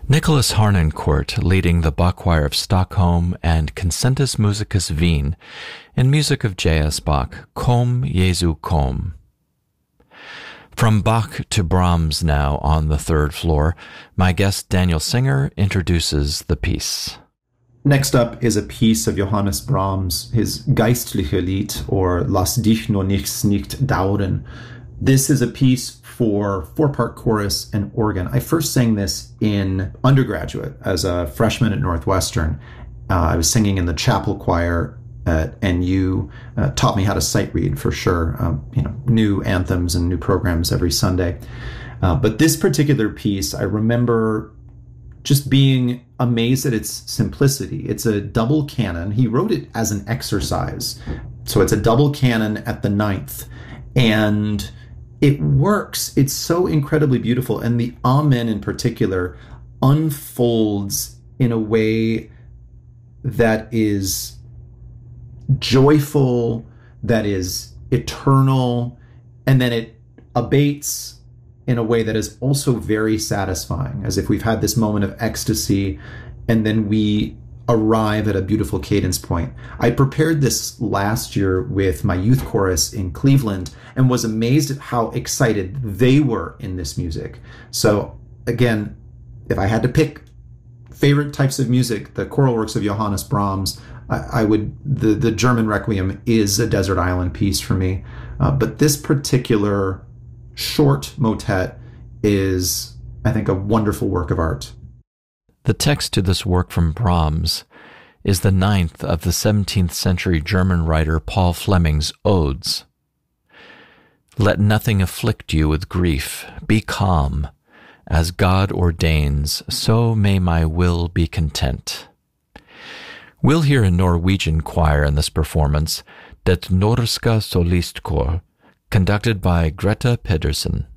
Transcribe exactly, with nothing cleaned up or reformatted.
Nicholas Harnoncourt leading the Bachchoir of Stockholm and Concentus Musicus Wien in music of J S. Bach, Komm, Jesu, komm. From Bach to Brahms now on the third floor, my guest Daniel Singer introduces the piece. Next up is a piece of Johannes Brahms, his Geistliche Lied, or Lass dich nur nichts nicht dauern. This is a piece for four-part chorus and organ. I first sang this in undergraduate as a freshman at Northwestern. Uh, I was singing in the chapel choir at N U, uh, taught me how to sight read for sure. Um, you know, new anthems and new programs every Sunday. Uh, but this particular piece, I remember just being amazed at its simplicity. It's a double canon. He wrote it as an exercise. So it's a double canon at the ninth. And it works. It's so incredibly beautiful. And the Amen in particular unfolds in a way that is joyful, that is eternal, and then it abates in a way that is also very satisfying, as if we've had this moment of ecstasy, and then we arrive at a beautiful cadence point. I prepared this last year with my youth chorus in Cleveland and was amazed at how excited they were in this music. So again, if I had to pick favorite types of music, the choral works of Johannes Brahms, I, I would, the, the German Requiem is a desert island piece for me. Uh, but this particular short motet is, I think, a wonderful work of art. The text to this work from Brahms is the ninth of the seventeenth century German writer Paul Fleming's Odes. Let nothing afflict you with grief. Be calm. As God ordains, so may my will be content. We'll hear a Norwegian choir in this performance, Det Norska Solistkor, conducted by Greta Pedersen.